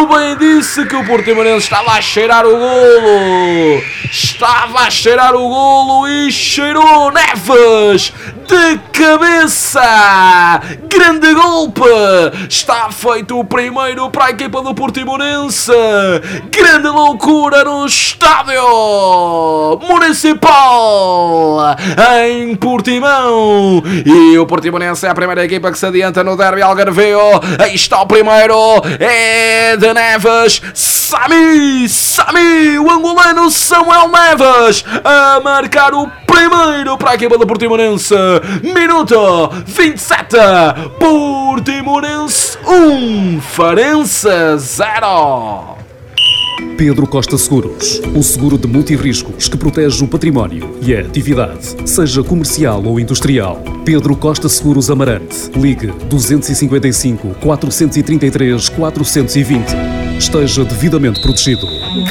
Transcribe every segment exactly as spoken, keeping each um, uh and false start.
Eu bem disse que o Portimonense estava a cheirar o golo. Estava a cheirar o golo e cheirou. Neves de cabeça. Grande golpe. Está feito o primeiro para a equipa do Portimonense. Grande loucura no estádio Municipal em Portimão. E o Portimonense é a primeira equipa que se adianta no derby algarvio. Aí está o primeiro. É de Neves. Sami. Sami. O angolano Samuel Neves a marcar o primeiro para a equipa do Portimonense. Minuto vinte e sete. Portimonense um, Farense zero. Pedro Costa Seguros, o seguro de multirriscos que protege o património e a atividade, seja comercial ou industrial. Pedro Costa Seguros Amarante. Ligue dois cinco cinco, quatro três três, quatro dois zero. Esteja devidamente protegido.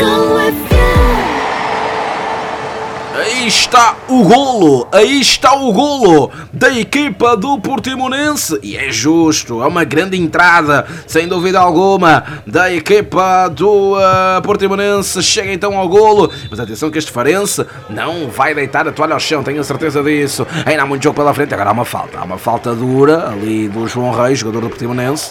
Aí está o golo, aí está o golo da equipa do Portimonense e é justo, é uma grande entrada, sem dúvida alguma, da equipa do uh, Portimonense. Chega então ao golo, mas atenção que este Farense não vai deitar a toalha ao chão, tenho a certeza disso. Ainda há muito jogo pela frente, agora há uma falta, há uma falta dura ali do João Reis, jogador do Portimonense.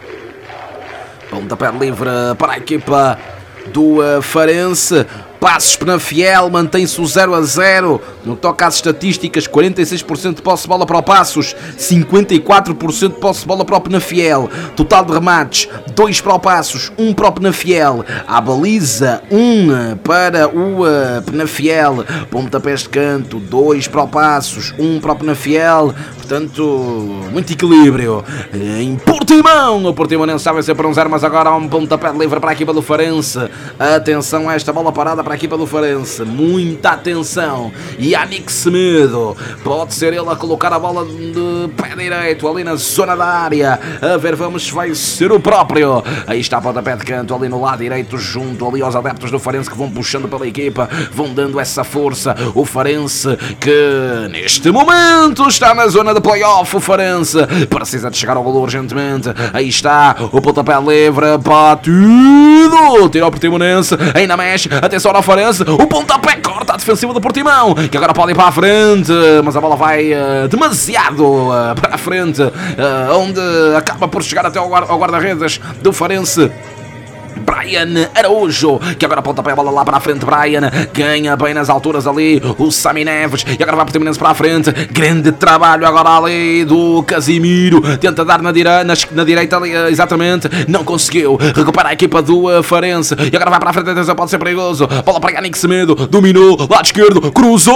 Pontapé livre para a equipa do uh, Farense. Passos Penafiel, mantém-se o zero a zero. No que toca às estatísticas, quarenta e seis por cento de posse de bola para o Passos, cinquenta e quatro por cento de posse de bola para o Penafiel. Total de remates, dois para o Passos, um para o Penafiel. À baliza, um para o uh, Penafiel. Pontapés de canto, dois para o Passos, um para o Penafiel. Portanto, muito equilíbrio. Em Portimão, o Portimonense estava a ser para um zero, mas agora há um pontapé livre para a equipa do Farense. Atenção a esta bola parada para a equipa do Farense, muita atenção. Yannick Semedo, pode ser ele a colocar a bola de pé direito ali na zona da área. A ver, vamos, vai ser o próprio. Aí está a pontapé de canto ali no lado direito, junto ali aos adeptos do Farense que vão puxando pela equipa, vão dando essa força. O Farense que neste momento está na zona de play-off. O Farense precisa de chegar ao golo urgentemente. Aí está o pontapé livre, batido, tira o Portimonense, ainda mexe, atenção ao Farense, o pontapé corta a defensiva do Portimão, que agora pode ir para a frente, mas a bola vai uh, demasiado uh, para a frente, uh, onde acaba por chegar até ao guarda-redes do Farense. Brian Araújo, que agora pontapé a bola lá para a frente. Brian ganha bem nas alturas ali o Sami Neves, e agora vai para o Portimonense para a frente. Grande trabalho agora ali do Casimiro, tenta dar na, dire... na... na direita ali, exatamente, não conseguiu, recupera a equipa do uh, Farense, e agora vai para a frente, atenção, pode ser perigoso, bola para Yannick Semedo, dominou, lado esquerdo,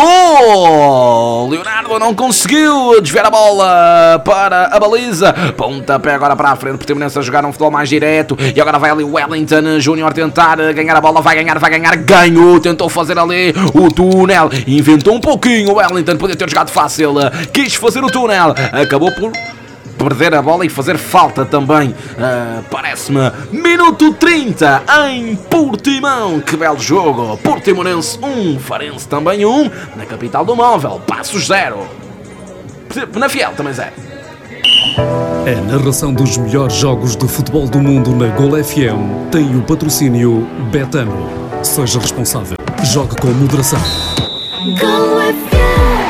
cruzou, Leonardo não conseguiu desviar a bola para a baliza. Pontapé agora para a frente, Portimonense a jogar um futebol mais direto, e agora vai ali o Wellington Júnior tentar ganhar a bola, vai ganhar, vai ganhar, ganhou, tentou fazer ali o túnel, inventou um pouquinho. O Wellington podia ter jogado fácil, quis fazer o túnel, acabou por perder a bola e fazer falta também, uh, parece-me. Minuto trinta em Portimão, que belo jogo. Portimonense um, Farense também um, na capital do móvel. Passos zero, Penafiel também zero. A narração dos melhores jogos de futebol do mundo na Gol F M tem o patrocínio Betano. Seja responsável. Jogue com moderação. Gol F M.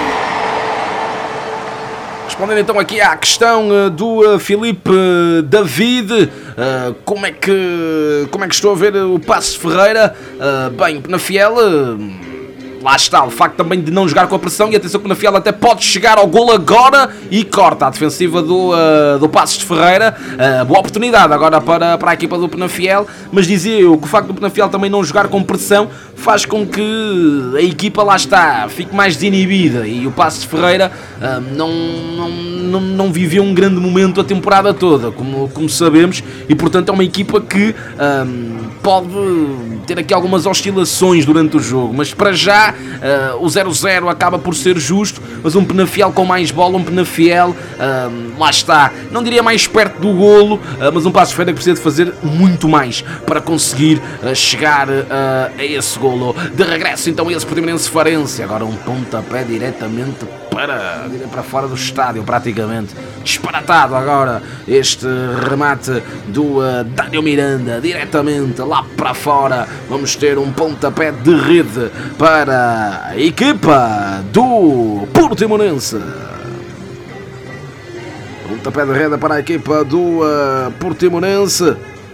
Respondendo então aqui à questão uh, do uh, Filipe uh, David, uh, como, é que, como é que estou a ver o Passos Ferreira? Uh, bem, Penafiel... Uh, Lá está, o facto também de não jogar com a pressão, e atenção que o Penafiel até pode chegar ao golo agora e corta a defensiva do, uh, do Passos de Ferreira. Uh, boa oportunidade agora para, para a equipa do Penafiel, mas dizia eu que o facto do Penafiel também não jogar com pressão faz com que a equipa, lá está, fique mais desinibida, e o Passos de Ferreira uh, não, não, não, não viveu um grande momento a temporada toda, como, como sabemos, e portanto é uma equipa que uh, pode ter aqui algumas oscilações durante o jogo, mas para já uh, o zero zero acaba por ser justo, mas um Penafiel com mais bola, um Penafiel, uh, lá está, não diria mais perto do golo, uh, mas um Passos Ferreira que precisa de fazer muito mais para conseguir uh, chegar uh, a esse golo. De regresso então esse Portimonense Farense, agora um pontapé diretamente para, para fora do estádio praticamente. disparatado agora este remate do uh, Daniel Miranda, diretamente lá para fora. Vamos ter um pontapé de rede para a equipa do Portimonense. Pontapé de rede para a equipa do uh, Portimonense.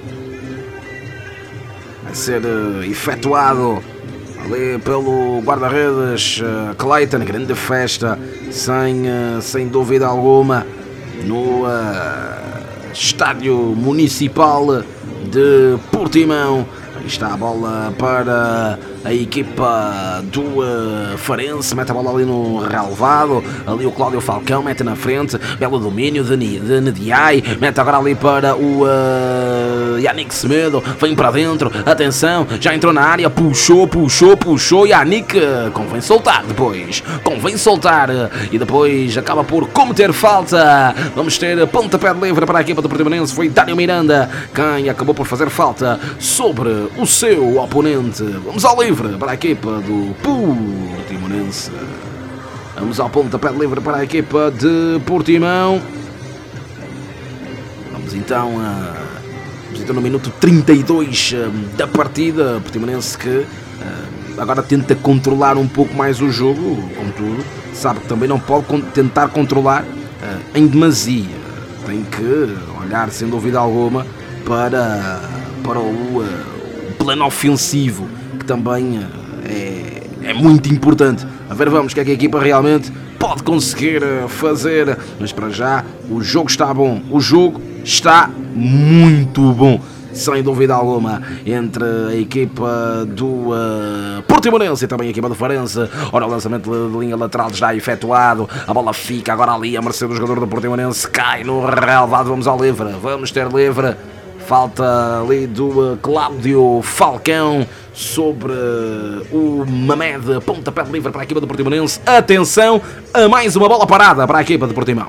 Vai ser uh, efetuado ali pelo guarda-redes uh, Clayton. Grande festa, sem, uh, sem dúvida alguma, no uh, estádio municipal de Portimão. Aí está a bola para a equipa do uh, Farense, mete a bola ali no relvado, ali o Cláudio Falcão mete na frente, belo domínio de, de Nediai, mete agora ali para o uh, Yannick Semedo, vem para dentro, atenção, já entrou na área, puxou, puxou, puxou, Yannick, convém soltar depois, convém soltar, e depois acaba por cometer falta. Vamos ter pontapé de livre para a equipa do Portimonense, foi Daniel Miranda quem acabou por fazer falta sobre o seu oponente. Vamos ao livre para a equipa do Portimonense. Vamos ao pontapé de livre para a equipa de Portimão. Vamos então, a, vamos então no minuto trinta e dois da partida. Portimonense que agora tenta controlar um pouco mais o jogo, contudo, sabe que também não pode tentar controlar em demasia. Tem que olhar, sem dúvida alguma, para, para o, o plano ofensivo, que também é, é muito importante. A ver, vamos, o que é que a equipa realmente pode conseguir fazer. Mas para já, o jogo está bom. O jogo está muito bom, sem dúvida alguma, entre a equipa do uh, Portimonense e também a equipa do Farense. Ora, o lançamento de linha lateral já efetuado, a bola fica agora ali a mercê do jogador do Portimonense, cai no relvado. Vamos ao livre, vamos ter livre. Falta ali do uh, Cláudio Falcão sobre uh, o Mamed. Pontapé de livre para a equipa do Portimonense. Atenção a mais uma bola parada para a equipa do Portimão.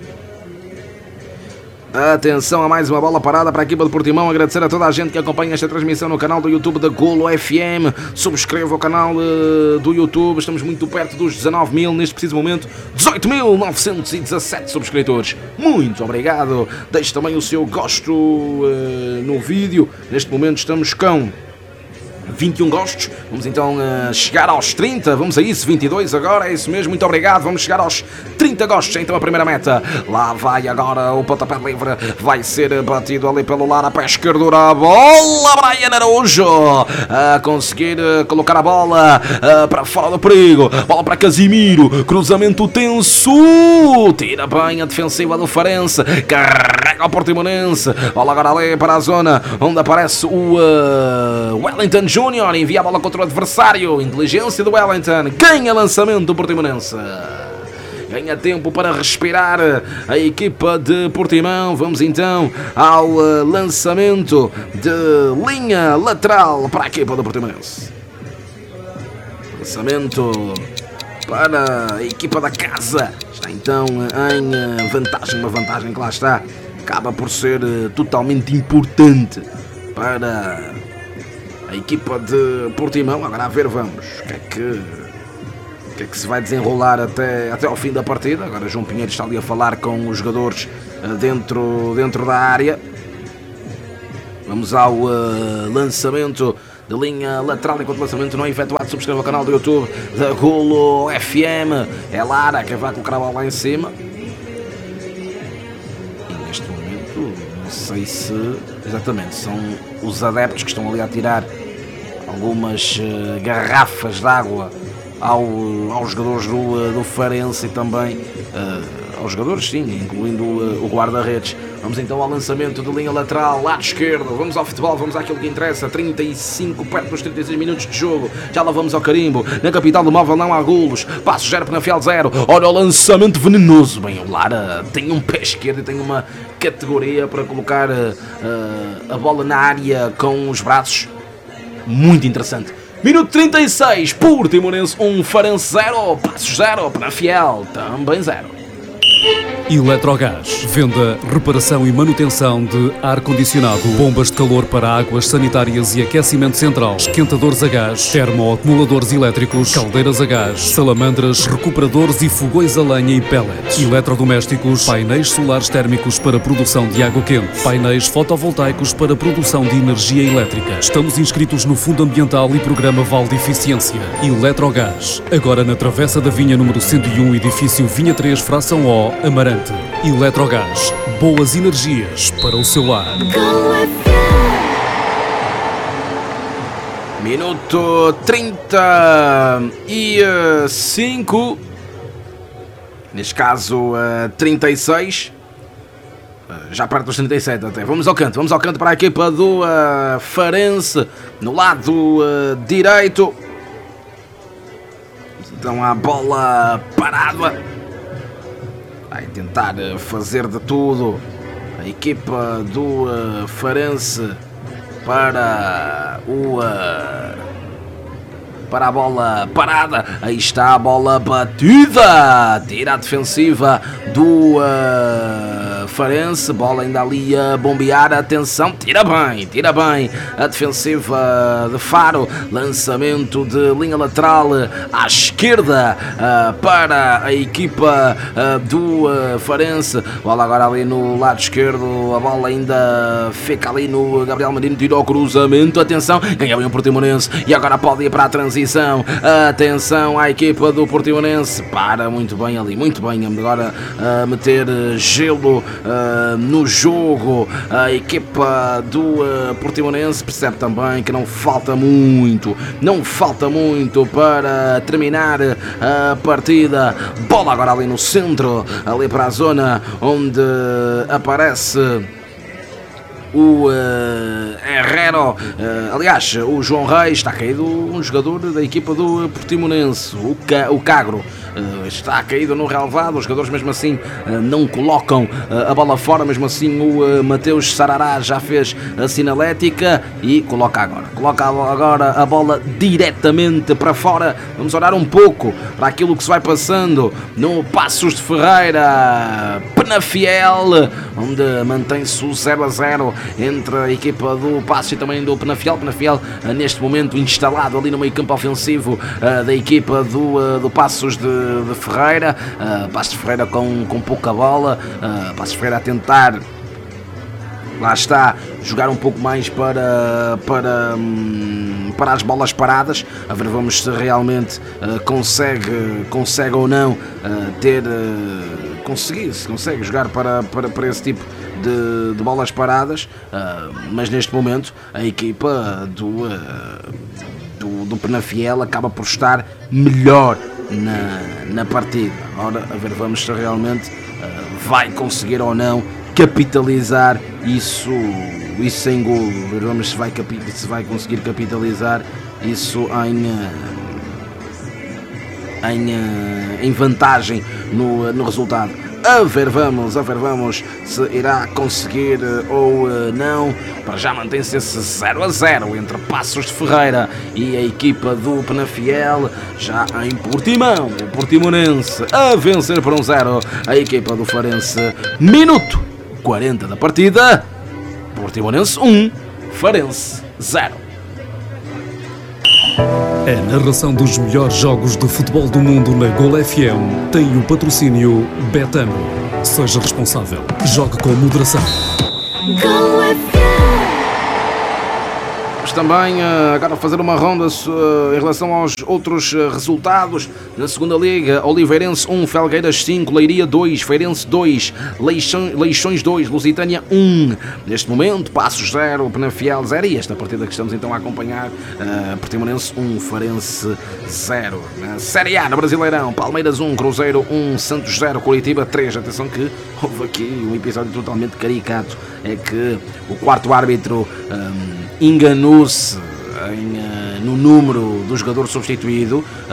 Atenção a mais uma bola parada para a equipa de Portimão. Agradecer a toda a gente que acompanha esta transmissão no canal do YouTube da Golo F M. Subscreva o canal uh, do YouTube. Estamos muito perto dos dezanove mil, neste preciso momento dezoito mil novecentos e dezassete subscritores. Muito obrigado. Deixe também o seu gosto uh, no vídeo. Neste momento estamos com vinte e um gostos, vamos então uh, chegar aos trinta, vamos a isso, vinte e dois agora, é isso mesmo, muito obrigado, vamos chegar aos trinta gostos, então a primeira meta, lá vai agora o pontapé livre, vai ser batido ali pelo Lara, pé esquerdo, a bola, Brian Araújo, a conseguir uh, colocar a bola uh, para fora do perigo, bola para Casimiro, cruzamento tenso, tira bem a defensiva do Farense, carrega o Portimonense, bola agora ali para a zona, onde aparece o uh, Wellington Júnior, envia a bola contra o adversário, inteligência do Wellington, ganha lançamento do Portimonense, ganha tempo para respirar a equipa de Portimão. Vamos então ao uh, lançamento de linha lateral para a equipa do Portimonense, lançamento para a equipa da casa, está então em vantagem, uma vantagem que lá está, acaba por ser uh, totalmente importante para a equipa de Portimão. Agora a ver, vamos, o que é que, o que, é que se vai desenrolar até, até ao fim da partida. Agora João Pinheiro está ali a falar com os jogadores dentro, dentro da área. Vamos ao uh, lançamento de linha lateral. Enquanto o lançamento não é efetuado, subscreva o canal do YouTube da Golo F M. É Lara que vai colocar a bola lá em cima. E neste momento, não sei se... Exatamente, são os adeptos que estão ali a tirar algumas uh, garrafas de água ao, aos jogadores do, uh, do Farense e também uh, aos jogadores, sim, incluindo uh, o guarda-redes. Vamos então ao lançamento de linha lateral, lado esquerdo, vamos ao futebol, vamos àquilo que interessa, trinta e cinco, perto dos trinta e seis minutos de jogo, já lá vamos ao carimbo, na capital do móvel não há golos, passo zero para Penafiel zero, olha o lançamento venenoso, bem, o Lara tem um pé esquerdo e tem uma categoria para colocar uh, uh, a bola na área com os braços, muito interessante. Minuto trinta e seis, Portimonense um, Farense zero, Passos zero, Penafiel também zero. Eletrogás. Venda, reparação e manutenção de ar-condicionado, bombas de calor para águas sanitárias e aquecimento central, esquentadores a gás, termoacumuladores elétricos, caldeiras a gás, salamandras, recuperadores e fogões a lenha e pellets. Eletrodomésticos, painéis solares térmicos para produção de água quente, painéis fotovoltaicos para produção de energia elétrica. Estamos inscritos no Fundo Ambiental e Programa Val de Eficiência. Eletrogás. Agora na Travessa da Vinha número cento e um, edifício Vinha três, fração O, Amarante. Eletrogás. Boas energias para o seu lar. Minuto trinta e cinco. Neste caso, trinta e seis. Já perto dos trinta e sete até. Vamos ao canto, vamos ao canto para a equipa do uh, Farense, no lado uh, direito. Então a bola parada. Vai tentar fazer de tudo a equipa do uh, Farense para o uh, para a bola parada. Aí está a bola batida. Tira a defensiva do uh, Farense. Bola ainda ali a bombear. Atenção, tira bem, tira bem a defensiva de Faro. Lançamento de linha lateral à esquerda uh, para a equipa uh, do uh, Farense. Bola agora ali no lado esquerdo. A bola ainda fica ali no Gabriel Marino. Tirou o cruzamento. Atenção, ganha bem o Portimonense. E agora pode ir para a transição. Atenção à equipa do Portimonense. Para muito bem ali, muito bem. Agora a uh, meter gelo uh, no jogo. A equipa do uh, Portimonense percebe também que não falta muito. Não falta muito para terminar a partida. Bola agora ali no centro. Ali para a zona onde aparece o uh, Herrero, uh, aliás, o João Reis. Está caído um jogador da equipa do Portimonense, o, Ca, o Cagro. Uh, está caído no relevado. Os jogadores mesmo assim uh, não colocam uh, a bola fora. Mesmo assim o uh, Mateus Sarará já fez a sinalética e coloca agora coloca agora a bola diretamente para fora. Vamos olhar um pouco para aquilo que se vai passando no Passos de Ferreira, Penafiel, onde mantém-se o zero a zero entre a equipa do Passos e também do Penafiel. Penafiel uh, neste momento instalado ali no meio campo ofensivo uh, da equipa do, uh, do Passos de de Ferreira. uh, Passos de Ferreira com, com pouca bola. uh, Passos de Ferreira a tentar, lá está, jogar um pouco mais para para, para as bolas paradas. A ver, vamos se realmente uh, consegue, consegue ou não uh, ter uh, conseguir, se consegue jogar para, para, para esse tipo de, de bolas paradas. uh, mas neste momento a equipa do, uh, do, do Penafiel acaba por estar melhor Na, na partida. Ora, a ver, vamos se realmente uh, vai conseguir ou não capitalizar isso, isso sem golo. Vamos se vai, se vai conseguir capitalizar isso em, uh, em, uh, em vantagem no, uh, no resultado. A ver, vamos, a ver, vamos se irá conseguir ou não. Para já mantém-se esse zero a zero entre Passos de Ferreira e a equipa do Penafiel. Já em Portimão, o Portimonense a vencer por um zero a equipa do Farense. Minuto quarenta da partida. Portimonense um, Farense zero. A narração dos melhores jogos de futebol do mundo na Gol F M tem o patrocínio Betano. Seja responsável. Jogue com moderação. Gol F M. Vamos também uh, agora fazer uma ronda uh, em relação aos outros uh, resultados. Na segunda Liga, Oliveirense um, Felgueiras cinco, Leiria dois, Feirense dois, Leixões, Leixões dois, Lusitânia um. Neste momento, Passos zero, Penafiel zero. E esta partida que estamos então a acompanhar, uh, Portimonense um, Farense zero. Na Série A, no Brasileirão, Palmeiras um, Cruzeiro um, Santos zero, Curitiba três. Atenção que houve aqui um episódio totalmente caricato. É que o quarto árbitro um, enganou-se em, uh, no número do jogador substituído. Uh,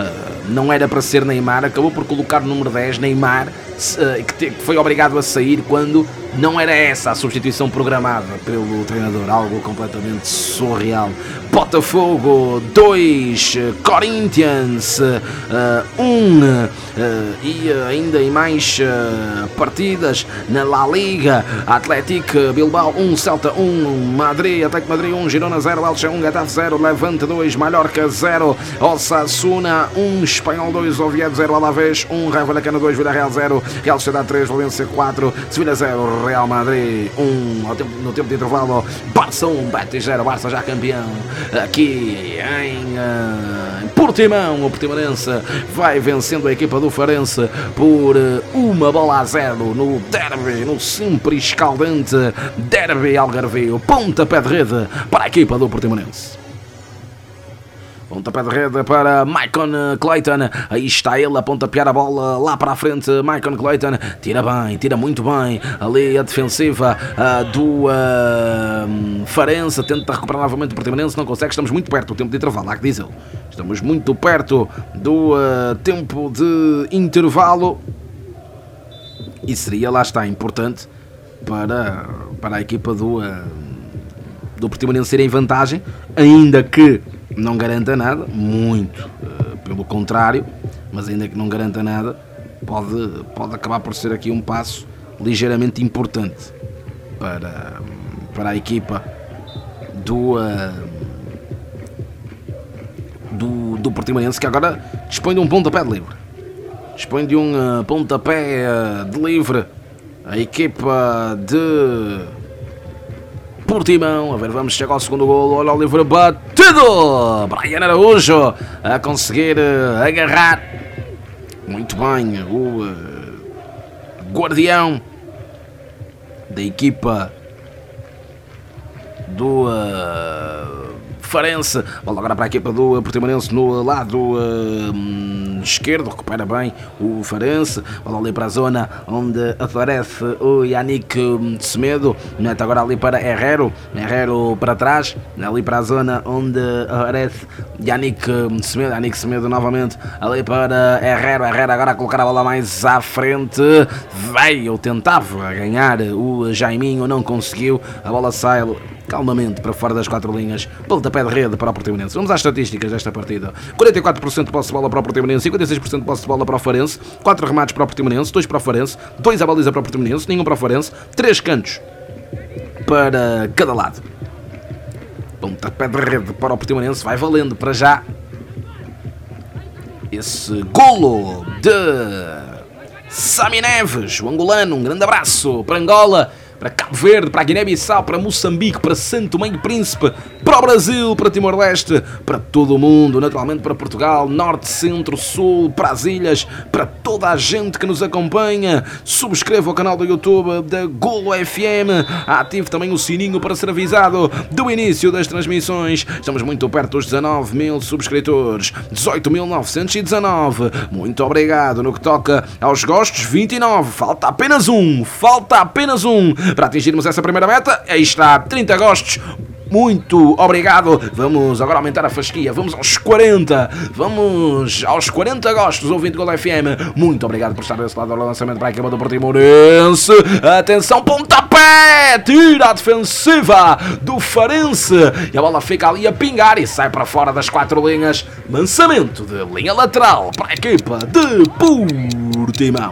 não era para ser Neymar, acabou por colocar o número dez, Neymar, que foi obrigado a sair quando não era essa a substituição programada pelo treinador, algo completamente surreal. Botafogo dois, Corinthians um, e ainda em mais partidas na La Liga: Atlético Bilbao um, Celta um, Madrid, Atlético Madrid um, Girona zero, Elche um, Getafe zero, Levante dois, Mallorca zero, Osasuna um, Espanhol dois, Oviedo zero, Alavés um, Raio Vallecano dois, Villarreal zero, Real Sociedade três, Valência quatro, Sevilha zero, Real Madrid um. No tempo de intervalo, Barça um, Betis zero, Barça já campeão. Aqui em uh, Portimão, o Portimonense vai vencendo a equipa do Farense por uh, uma bola a zero no derby, no sempre escaldante derby algarvio. Pontapé de rede para a equipa do Portimonense. Pontapé de rede para Maicon Clayton. Aí está ele a pontapear a bola lá para a frente. Maicon Clayton tira bem, tira muito bem. Ali a defensiva uh, do uh, Farense. Tenta recuperar novamente o Portimonense. Não consegue. Estamos muito perto do tempo de intervalo. Há que dizer. Estamos muito perto do uh, tempo de intervalo. E seria, lá está, importante para, para a equipa do, uh, do Portimonense ser em vantagem. Ainda que não garanta nada, muito uh, pelo contrário, mas ainda que não garanta nada, pode, pode acabar por ser aqui um passo ligeiramente importante para, para a equipa do, uh, do, do Portimonense, que agora dispõe de um pontapé de livre. Dispõe de um uh, pontapé uh, de livre a equipa de Portimão. A ver, vamos chegar ao segundo golo. Olha o livre batido. Brian Araújo a conseguir uh, agarrar muito bem o uh, guardião da equipa do uh, Farense. Bola agora para a equipa do Portimonense no lado uh, esquerdo. Recupera bem o Farense. Bola ali para a zona onde aparece o Yannick Semedo. Mete agora ali para Herrero. Herrero para trás. Ali para a zona onde aparece Yannick Semedo. Yannick Semedo novamente ali para Herrero. Herrero agora a colocar a bola mais à frente. Veio, tentava ganhar o Jaiminho, não conseguiu. A bola sai calmamente para fora das quatro linhas. Pontapé de rede para o Portimonense. Vamos às estatísticas desta partida. quarenta e quatro por cento de posse de bola para o Portimonense, cinquenta e seis por cento de posse de bola para o Farense, quatro remates para o Portimonense, dois para o Farense, dois à baliza para o Portimonense, nenhum para o Farense, três cantos para cada lado. Pontapé de rede para o Portimonense. Vai valendo para já esse golo de Sami Neves, o angolano. Um grande abraço para Angola, para Cabo Verde, para Guiné-Bissau, para Moçambique, para Santo Tomé e Príncipe, para o Brasil, para Timor-Leste, para todo o mundo, naturalmente para Portugal, Norte, Centro, Sul, para as ilhas, para toda a gente que nos acompanha. Subscreva o canal do YouTube da Golo F M, ative também o sininho para ser avisado do início das transmissões. Estamos muito perto dos dezanove mil subscritores, dezoito mil novecentos e dezanove. Muito obrigado. No que toca aos gostos, vinte e nove. Falta apenas um, falta apenas um para atingirmos essa primeira meta. Aí está, trinta gostos. Muito obrigado. Vamos agora aumentar a fasquia. Vamos aos quarenta. Vamos aos quarenta gostos, ouvinte Golo F M. Muito obrigado por estar desse lado do lançamento para a equipa do Portimonense. Atenção, pontapé. Tira a defensiva do Farense. E a bola fica ali a pingar e sai para fora das quatro linhas. Lançamento de linha lateral para a equipa de Portimão.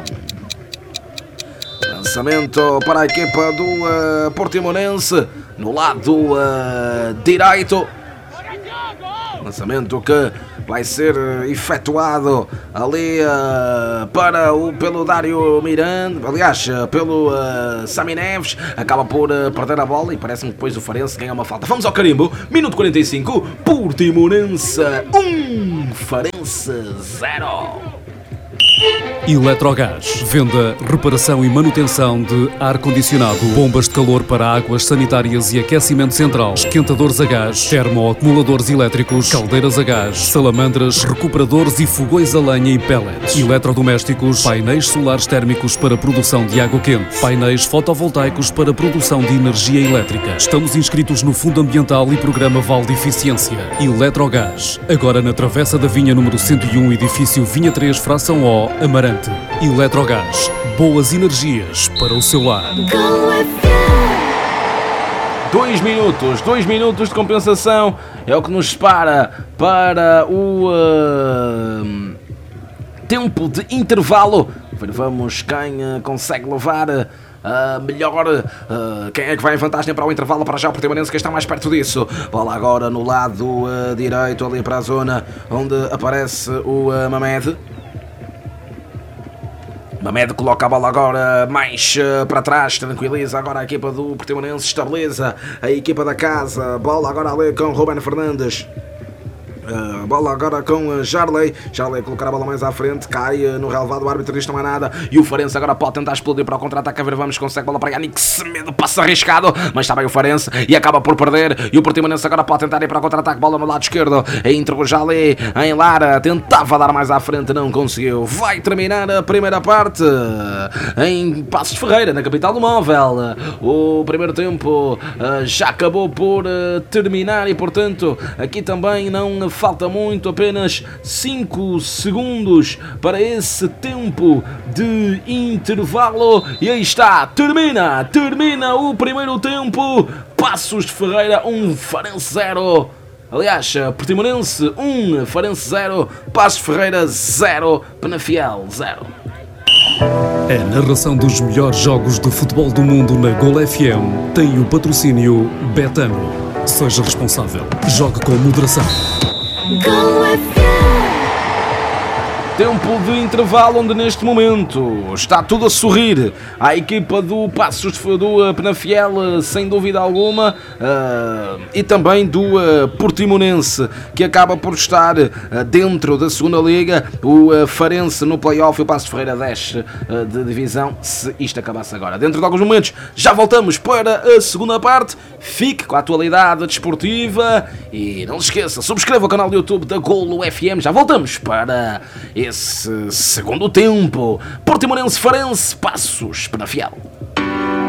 Lançamento para a equipa do uh, Portimonense no lado uh, direito. Lançamento que vai ser efetuado ali uh, para o, pelo Dário Miranda. Aliás, uh, pelo uh, Sami Neves. Acaba por uh, perder a bola e parece-me que depois o Farense ganha uma falta. Vamos ao carimbo. Minuto quarenta e cinco. Portimonense um, Farense zero. Eletrogás. Venda, reparação e manutenção de ar-condicionado, bombas de calor para águas sanitárias e aquecimento central, esquentadores a gás, termoacumuladores elétricos, caldeiras a gás, salamandras, recuperadores e fogões a lenha e pellets. Eletrodomésticos, painéis solares térmicos para produção de água quente, painéis fotovoltaicos para produção de energia elétrica. Estamos inscritos no Fundo Ambiental e Programa Vale de Eficiência. Eletrogás. Agora na Travessa da Vinha número cento e um, edifício Vinha três, fração O, Amarante. Eletrogás. Boas energias para o seu lar. Dois minutos, dois minutos de compensação é o que nos separa para o uh, tempo de intervalo. Vamos quem uh, consegue levar uh, melhor, uh, quem é que vai em vantagem para o intervalo. Para já o Portimonense que está mais perto disso. Bola agora no lado uh, direito, ali para a zona onde aparece o uh, Mamed. Mamed coloca a bola agora mais uh, para trás, tranquiliza agora a equipa do Portimonense, estabiliza a equipa da casa, bola agora ali com Ruben Fernandes. Uh, bola agora com uh, Jarley. Jarley colocar a bola mais à frente, cai uh, no relevado, o árbitro diz não há nada. E o Farense agora pode tentar explodir para o contra-ataque. A ver, vamos, consegue bola para Yannick Semedo, passa arriscado, mas está bem o Farense e acaba por perder. E o Portimonense agora pode tentar ir para o contra-ataque. Bola no lado esquerdo, entre o Jarley em Lara, tentava dar mais à frente, não conseguiu. Vai terminar a primeira parte em Passos de Ferreira, na capital do móvel. O primeiro tempo uh, já acabou por uh, terminar e, portanto, aqui também não falta muito, apenas cinco segundos para esse tempo de intervalo. E aí está, termina, termina o primeiro tempo. Passos de Ferreira um, Farense zero. Aliás, Portimonense um, Farense zero, Passos de Ferreira zero, Penafiel zero. A narração dos melhores jogos de futebol do mundo na Gol F M tem o patrocínio Betano. Seja responsável. Jogue com moderação. Gol F M. Tempo de intervalo onde neste momento está tudo a sorrir à equipa do Passos do Penafiel, sem dúvida alguma, uh, e também do uh, Portimonense, que acaba por estar uh, dentro da segunda liga. O uh, Farense no play-off e o Passos Ferreira desce uh, de divisão se isto acabasse agora. Dentro de alguns momentos já voltamos para a segunda parte. Fique com a atualidade desportiva e não se esqueça, subscreva o canal do YouTube da Golo F M. Já voltamos para esse segundo tempo. Portimonense, Farense, Passos Penafiel.